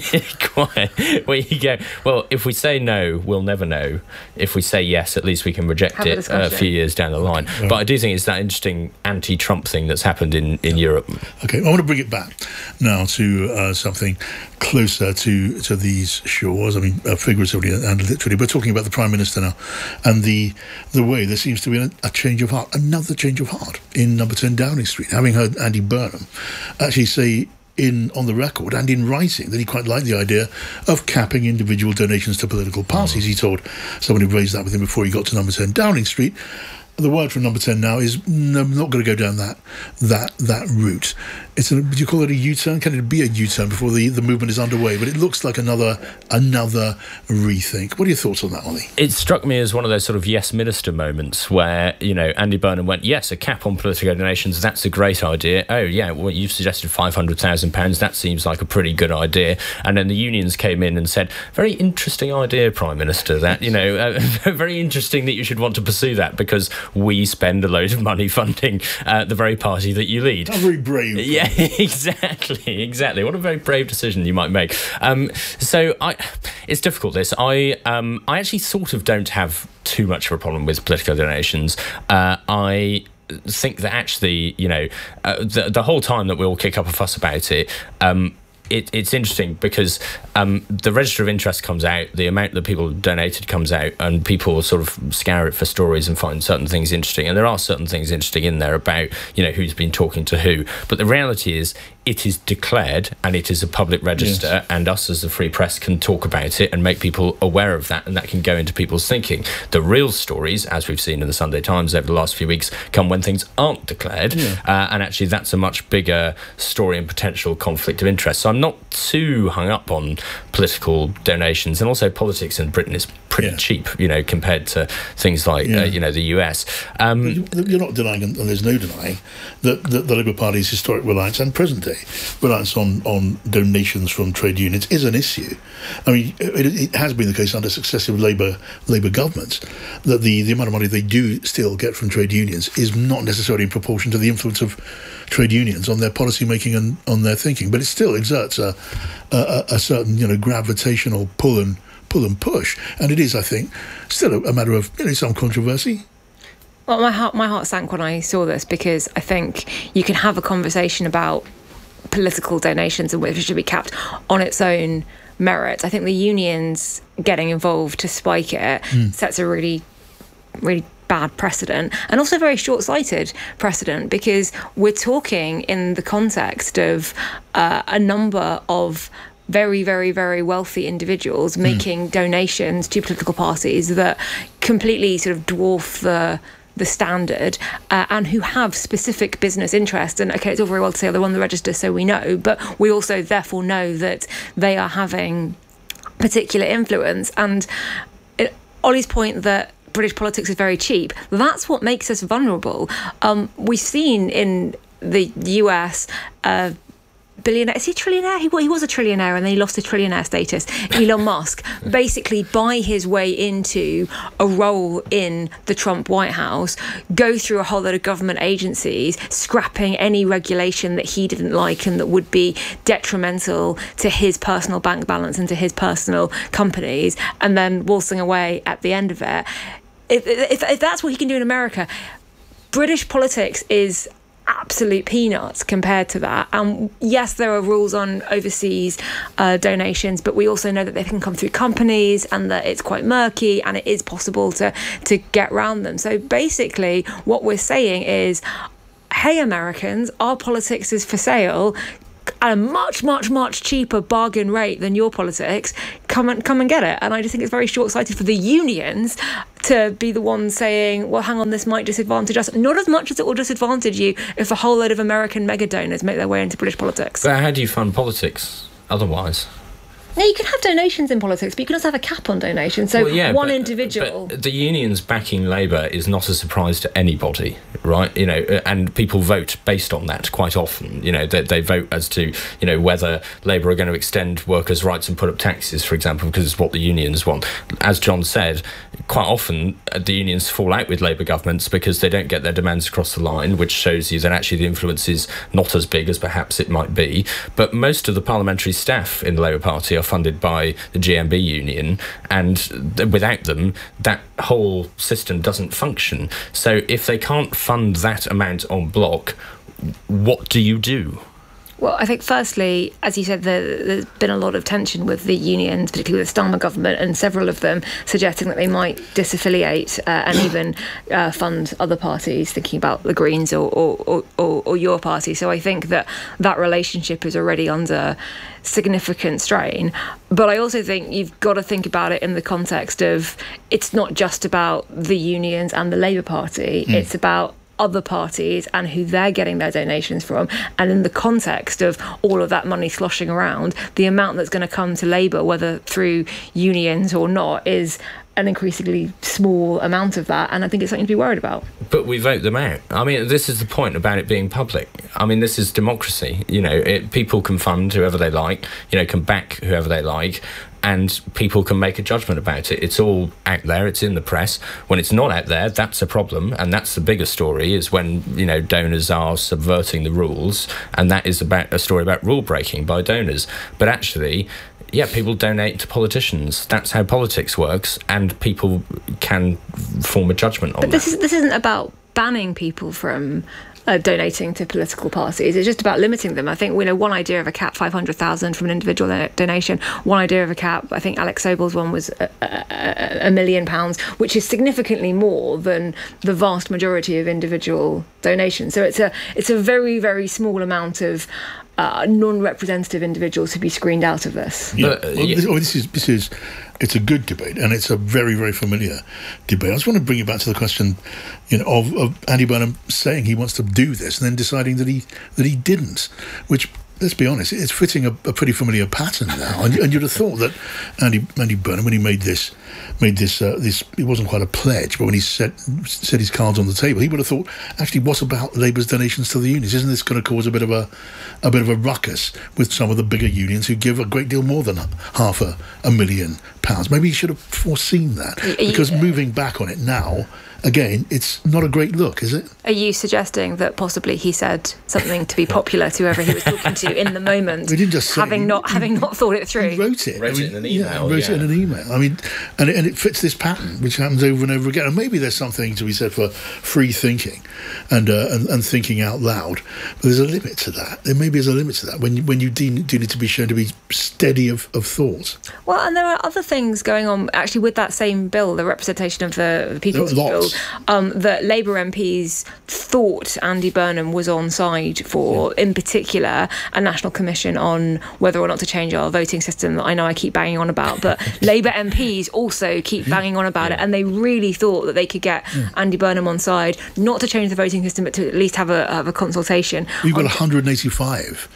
quite. Where you go, well, if we say no, we'll never know. If we say yes, at least we can reject have it a, a few years down the line. Okay. But I do think it's that interesting anti-Trump thing that's happened in, in Europe. Okay, I want to bring it back now to uh, something closer to to these shores. I mean, uh, figuratively and literally. We're talking about the Prime Minister now, and the the way there seems to be a, a change of heart, another change of heart in Number ten Downing Street. Having heard Andy Burnham actually say in on the record and in writing that he quite liked the idea of capping individual donations to political parties. Oh. He told someone who raised that with him before he got to Number ten Downing Street. The word from Number ten now is no, I'm not going to go down that that that route. It's a, would you call it a U-turn? Can it be a U-turn before the, the movement is underway? But it looks like another another rethink. What are your thoughts on that, Ollie? It struck me as one of those sort of yes minister moments where, you know, Andy Burnham went, yes, a cap on political donations, that's a great idea. Oh, yeah, well, you've suggested five hundred thousand pounds, that seems like a pretty good idea. And then the unions came in and said, very interesting idea, Prime Minister, that, you know, uh, very interesting that you should want to pursue that because we spend a load of money funding uh, the very party that you lead. How very brave. Yeah, exactly, exactly. What a very brave decision you might make. Um, so I, it's difficult, this. I, um, I actually sort of don't have too much of a problem with political donations. Uh, I think that actually, you know, uh, the, the whole time that we all kick up a fuss about it, um, It, it's interesting because um, the register of interest comes out, the amount that people donated comes out, and people sort of scour it for stories and find certain things interesting. And there are certain things interesting in there about, you know, who's been talking to who. But the reality is, it is declared and it is a public register, yes. And us as the Free Press can talk about it and make people aware of that, and that can go into people's thinking. The real stories, as we've seen in the Sunday Times over the last few weeks, come when things aren't declared, yeah. uh, and actually that's a much bigger story and potential conflict of interest. So I'm not too hung up on political donations, and also politics in Britain is pretty yeah. cheap, you know, compared to things like yeah. uh, you know, the U S. Um, You're not denying, and there's no denying, that, that the Labour Party's historic reliance and present day reliance on, on donations from trade unions is an issue. I mean, it, it has been the case under successive Labour Labour governments that the, the amount of money they do still get from trade unions is not necessarily in proportion to the influence of trade unions on their policy making and on their thinking, but it still exerts a, a, a certain, you know, gravitational pull and pull and push, and it is, I think, still a, a matter of, you know, some controversy. Well, my heart my heart sank when I saw this, because I think you can have a conversation about political donations and whether it should be capped on its own merits. I think the unions getting involved to spike it mm. sets a really, really bad precedent, and also very short-sighted precedent, because we're talking in the context of uh, a number of very, very, very wealthy individuals making mm. donations to political parties that completely sort of dwarf the the standard, uh, and who have specific business interests. And okay, it's all very well to say they're on the register, so we know, but we also therefore know that they are having particular influence. And it, Ollie's point that British politics is very cheap. That's what makes us vulnerable. Um, we've seen in the U S, uh, billionaire, is he a trillionaire? He, he was a trillionaire and then he lost his trillionaire status. Elon Musk basically buy his way into a role in the Trump White House, go through a whole lot of government agencies, scrapping any regulation that he didn't like and that would be detrimental to his personal bank balance and to his personal companies, and then waltzing away at the end of it. If, if, if that's what he can do in America, British politics is absolute peanuts compared to that. And yes, there are rules on overseas uh, donations, but we also know that they can come through companies and that it's quite murky and it is possible to to get around them. So basically what we're saying is, hey Americans, our politics is for sale at a much, much, much cheaper bargain rate than your politics. Come and come and get it. And I just think it's very short-sighted for the unions to be the ones saying, well, hang on, this might disadvantage us. Not as much as it will disadvantage you if a whole load of American mega donors make their way into British politics. But how do you fund politics otherwise? Now, you can have donations in politics, but you can also have a cap on donations. So well, yeah, one but, individual... But the unions backing Labour is not a surprise to anybody, right? You know, and people vote based on that quite often. You know, they, they vote as to, you know, whether Labour are going to extend workers' rights and put up taxes, for example, because it's what the unions want. As John said, quite often the unions fall out with Labour governments because they don't get their demands across the line, which shows you that actually the influence is not as big as perhaps it might be. But most of the parliamentary staff in the Labour Party are funded by the G M B union, and th- without them that whole system doesn't function. So if they can't fund that amount en bloc, what do you do? Well, I think firstly, as you said, there, there's been a lot of tension with the unions, particularly with the Starmer government, and several of them suggesting that they might disaffiliate uh, and even uh, fund other parties, thinking about the Greens or, or, or, or your party. So I think that that relationship is already under significant strain. But I also think you've got to think about it in the context of, it's not just about the unions and the Labour Party, mm. it's about other parties and who they're getting their donations from, and in the context of all of that money sloshing around, the amount that's going to come to Labour, whether through unions or not, is an increasingly small amount of that, and I think it's something to be worried about. But we vote them out. I mean, this is the point about it being public. I mean, this is democracy. You know, it, people can fund whoever they like, you know, can back whoever they like, and people can make a judgment about it. It's all out there, it's in the press. When it's not out there, that's a problem, and that's the bigger story, is when, you know, donors are subverting the rules, and that is about a story about rule breaking by donors. But actually, yeah, people donate to politicians. That's how politics works, and people can form a judgment on but this that. Is, this isn't about banning people from Uh, donating to political parties. It's just about limiting them. I think we know one idea of a cap, five hundred thousand from an individual donation. One idea of a cap, I think Alex Sobel's one was a, a, a million pounds, which is significantly more than the vast majority of individual donations. So it's a it's a very, very small amount of uh, non-representative individuals to be screened out of this. Yeah. But, uh, well, yeah. This, oh, this is this is it's a good debate, and it's a very, very familiar debate. I just want to bring you back to the question, you know, of, of Andy Burnham saying he wants to do this and then deciding that he that he didn't, which, let's be honest, it's fitting a, a pretty familiar pattern now. And, and you'd have thought that Andy Andy Burnham, when he made this made this uh, this, it wasn't quite a pledge, but when he set set his cards on the table, he would have thought, actually, what about Labour's donations to the unions? Isn't this going to cause a bit of a a bit of a ruckus with some of the bigger unions who give a great deal more than half a, a million pounds? Maybe he should have foreseen that, because moving back on it now, again, it's not a great look, is it? Are you suggesting that possibly he said something to be popular to whoever he was talking to in the moment, he didn't just say, having not he, having not thought it through? He wrote it. Wrote I mean, it in an email. Yeah, wrote yeah. it in an email. I mean, and it, and it fits this pattern, which happens over and over again. And maybe there's something to be said for free thinking and uh, and, and thinking out loud. But there's a limit to that. There maybe is a limit to that when you, when you do, do need to be shown to be steady of, of thought. Well, and there are other things going on actually with that same bill, the representation of the, the People's Bill, um, that Labour M Ps thought Andy Burnham was on side for, yeah. in particular a national commission on whether or not to change our voting system that I know I keep banging on about, but Labour M Ps also keep banging on about yeah. it, and they really thought that they could get yeah. Andy Burnham on side, not to change the voting system, but to at least have a, have a consultation. We've got one hundred eighty-five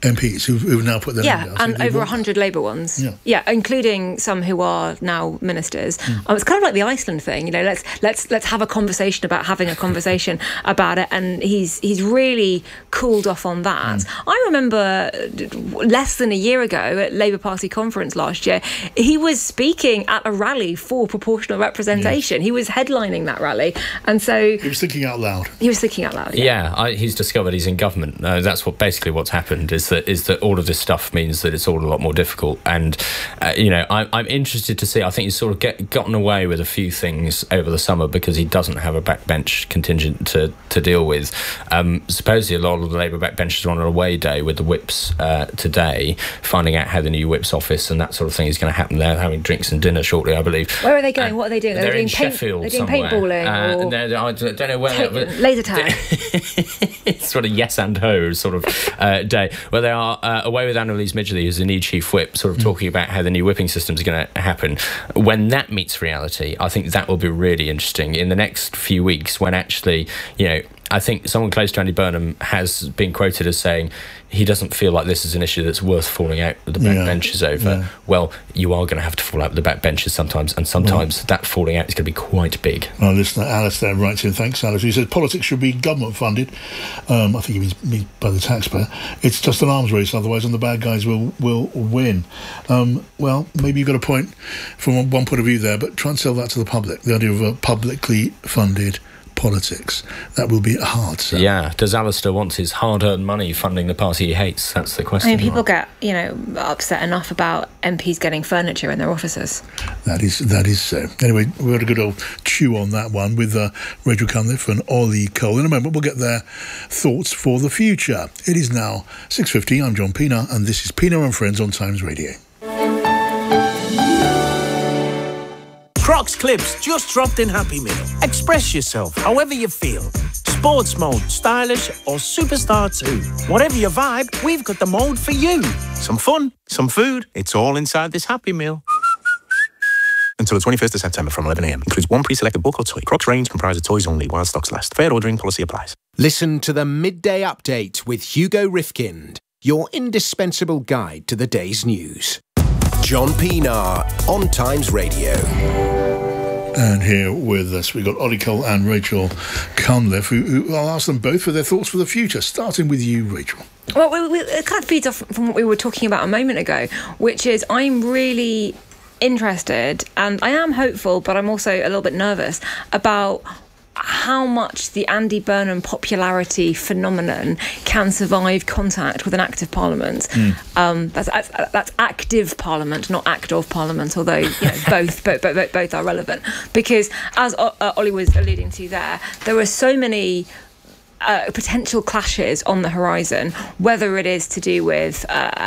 M Ps who've, who've now put their yeah, name down. and over one hundred Labour ones. Yeah. yeah, including some who are now ministers. Mm. Um, it's kind of like the Iceland thing, you know. Let's let's let's have a conversation about having a conversation about it. And he's he's really cooled off on that. Mm. I remember less than a year ago at Labour Party conference last year, he was speaking at a rally for proportional representation. Yes. He was headlining that rally, and so he was thinking out loud. He was thinking out loud. Yeah, yeah I, he's discovered he's in government. Uh, that's what basically what's happened is that is that all of this stuff means that it's all a lot more difficult. And uh, you know, I, I'm interested to see. I think he's sort of get, gotten away with a few things over the summer because he doesn't have a backbench contingent to to deal with. Um, supposedly, a lot of the Labour backbenchers are on an away day with the whips uh, today, finding out how the new whips office and that sort of thing is going to happen. They're having drinks and dinner shortly, I believe. Where are they going? Uh, what are they doing? They're, they're in doing paint, Sheffield They're doing somewhere. paintballing. Uh, or no, I don't know where. Take, but, laser tag. It's sort of yes and ho sort of uh, day where they are uh, away with Annalise Midgley, who's the new chief whip, sort of mm. talking about how the new whipping system is going to happen. When that meets reality, I think that will be really interesting in the next few weeks. When actually, you know, I think someone close to Andy Burnham has been quoted as saying he doesn't feel like this is an issue that's worth falling out with the backbenchers yeah. over. Yeah. Well, you are going to have to fall out with the backbenchers sometimes, and sometimes right. that falling out is going to be quite big. Well, listener Alice there writes in, thanks Alice, he says politics should be government funded. Um, I think he means, means by the taxpayer. It's just an arms race otherwise, and the bad guys will, will win. Um, well, maybe you've got a point from one point of view there, but try and sell that to the public, the idea of a publicly funded politics. That will be hard. So. Yeah. Does Alistair want his hard-earned money funding the party he hates? That's the question. I mean, people get, you know, upset enough about M Ps getting furniture in their offices. That is that is so. Anyway, we've got a good old chew on that one with uh, Rachel Cunliffe and Ollie Cole. In a moment, we'll get their thoughts for the future. It is now six fifty. I'm John Pienaar, and this is Pienaar and Friends on Times Radio. Crocs Clips just dropped in Happy Meal. Express yourself however you feel. Sports mode, stylish or superstar too. Whatever your vibe, we've got the mode for you. Some fun, some food, it's all inside this Happy Meal. Until the twenty-first of September from eleven a m. Includes one pre-selected book or toy. Crocs range comprised of toys only while stocks last. Fair ordering policy applies. Listen to the Midday Update with Hugo Rifkind, your indispensable guide to the day's news. John Pienaar on Times Radio. And here with us, we've got Ollie Cole and Rachel Cunliffe, who, who I'll ask them both for their thoughts for the future, starting with you, Rachel. Well, we, we, it kind of feeds off from what we were talking about a moment ago, which is I'm really interested, and I am hopeful, but I'm also a little bit nervous about how much the Andy Burnham popularity phenomenon can survive contact with an active parliament. Mm. Um, that's, that's that's active parliament, not act of parliament, although you know, both, both, both both are relevant. Because as uh, Ollie was alluding to there, there are so many uh, potential clashes on the horizon, whether it is to do with uh,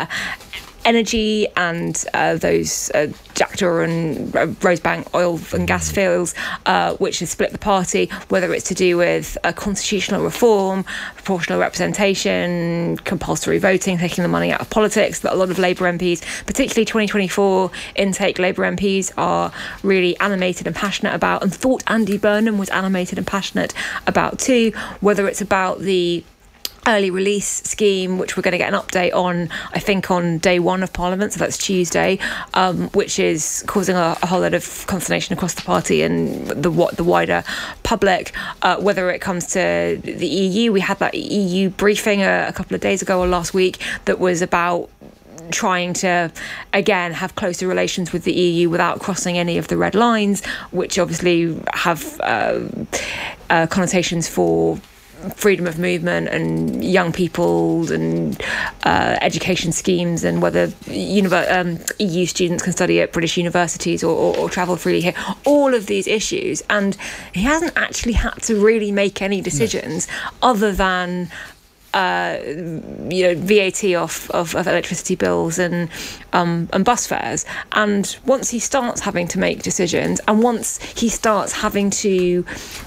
energy and uh, those uh, Jackdaw and uh, Rosebank oil and gas fields, uh, which has split the party, whether it's to do with uh, constitutional reform, proportional representation, compulsory voting, taking the money out of politics, that a lot of Labour M Ps, particularly twenty twenty-four intake Labour M Ps, are really animated and passionate about, and thought Andy Burnham was animated and passionate about too, whether it's about the early release scheme, which we're going to get an update on, I think, on day one of Parliament, so that's Tuesday, um, which is causing a, a whole lot of consternation across the party and the what the wider public. Uh, whether it comes to the E U, we had that E U briefing a, a couple of days ago or last week that was about trying to, again, have closer relations with the E U without crossing any of the red lines, which obviously have uh, uh, connotations for freedom of movement and young people and uh, education schemes, and whether univer- um, E U students can study at British universities or, or, or travel freely here. All of these issues, and he hasn't actually had to really make any decisions no. other than Uh, you know, V A T off of, of electricity bills and um, and bus fares. And once he starts having to make decisions, and once he starts having to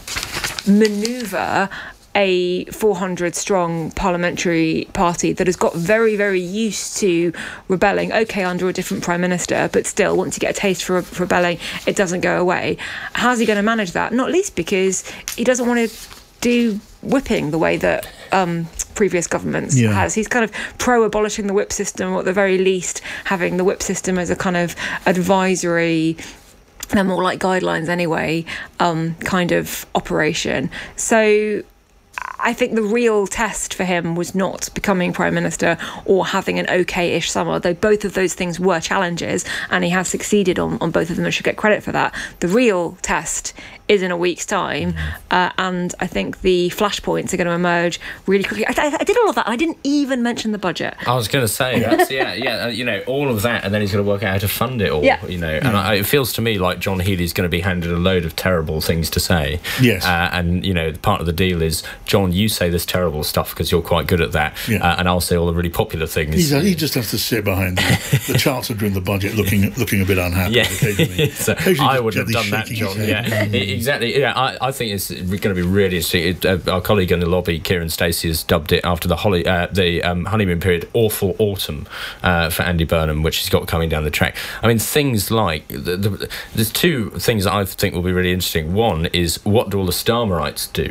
manoeuvre a four hundred strong parliamentary party that has got very, very used to rebelling, okay, under a different prime minister, but still, once you get a taste for, for rebelling, it doesn't go away. How's he going to manage that? Not least because he doesn't want to do whipping the way that um, previous governments Yeah. has. He's kind of pro abolishing the whip system, or at the very least having the whip system as a kind of advisory, they're more like guidelines anyway, um, kind of operation. So I think the real test for him was not becoming Prime Minister or having an okay-ish summer, though both of those things were challenges, and he has succeeded on, on both of them and should get credit for that. The real test is in a week's time, uh, and I think the flashpoints are going to emerge really quickly. I, I, I did all of that, and I didn't even mention the budget. I was going to say, that's, yeah, yeah, uh, you know, all of that, and then he's going to work out how to fund it all, Yeah. you know. And I, it feels to me like John Healey's going to be handed a load of terrible things to say. Yes. Uh, and, you know, part of the deal is, John, you say this terrible stuff because you're quite good at that, Yeah. uh, and I'll say all the really popular things. He's, he just has to sit behind the, the charts during the budget, looking looking a bit unhappy. Yeah, occasionally. so Occasionally I just would have gently done that, shaking his John. head. Yeah, E- exactly. Yeah, I, I think it's going to be really interesting. It, uh, our colleague in the lobby, Kieran Stacey, has dubbed it after the holly, uh, the um, honeymoon period, awful autumn uh, for Andy Burnham, which he's got coming down the track. I mean, things like the, the, there's two things that I think will be really interesting. One is, what do all the Starmerites do?